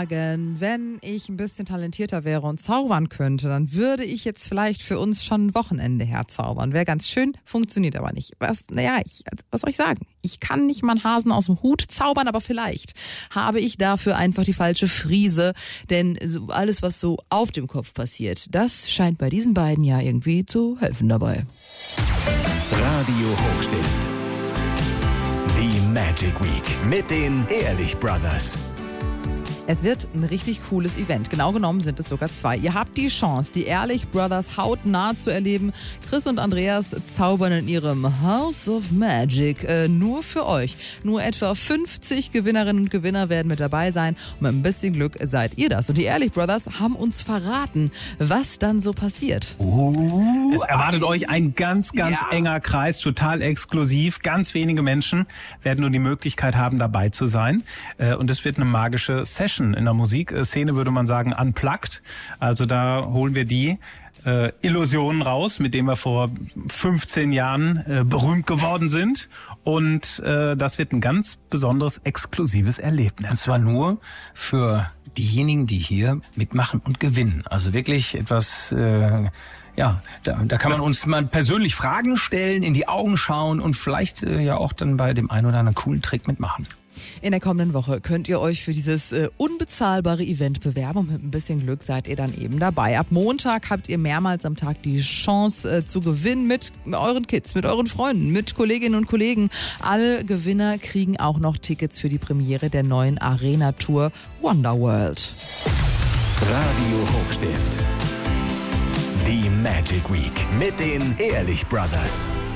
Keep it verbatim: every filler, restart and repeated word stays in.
sagen, wenn ich ein bisschen talentierter wäre und zaubern könnte, dann würde ich jetzt vielleicht für uns schon ein Wochenende herzaubern. Wäre ganz schön, funktioniert aber nicht. Was, naja, ich, was soll ich sagen? Ich kann nicht mal einen Hasen aus dem Hut zaubern, aber vielleicht habe ich dafür einfach die falsche Frise. Denn so alles, was so auf dem Kopf passiert, das scheint bei diesen beiden ja irgendwie zu helfen dabei. Radio Hochstift. Die Magic Week mit den Ehrlich Brothers. Es wird ein richtig cooles Event. Genau genommen sind es sogar zwei. Ihr habt die Chance, die Ehrlich Brothers hautnah zu erleben. Chris und Andreas zaubern in ihrem House of Magic äh, nur für euch. Nur etwa fünfzig Gewinnerinnen und Gewinner werden mit dabei sein. Und mit ein bisschen Glück seid ihr das. Und die Ehrlich Brothers haben uns verraten, was dann so passiert. Uh, es erwartet euch ein ganz, ganz ja. enger Kreis, total exklusiv. Ganz wenige Menschen werden nur die Möglichkeit haben, dabei zu sein. Äh, und es wird eine magische Session. In der Musikszene würde man sagen unplugged. Also da holen wir die äh, Illusionen raus, mit denen wir vor fünfzehn Jahren äh, berühmt geworden sind. Und äh, das wird ein ganz besonderes, exklusives Erlebnis. Und zwar nur für diejenigen, die hier mitmachen und gewinnen. Also wirklich etwas... Äh Ja, da, da kann man uns mal persönlich Fragen stellen, in die Augen schauen und vielleicht äh, ja auch dann bei dem einen oder anderen coolen Trick mitmachen. In der kommenden Woche könnt ihr euch für dieses äh, unbezahlbare Event bewerben und mit ein bisschen Glück seid ihr dann eben dabei. Ab Montag habt ihr mehrmals am Tag die Chance äh, zu gewinnen mit euren Kids, mit euren Freunden, mit Kolleginnen und Kollegen. Alle Gewinner kriegen auch noch Tickets für die Premiere der neuen Arena-Tour Wonderworld. Radio Hochstift. Die Magic Week mit den Ehrlich Brothers.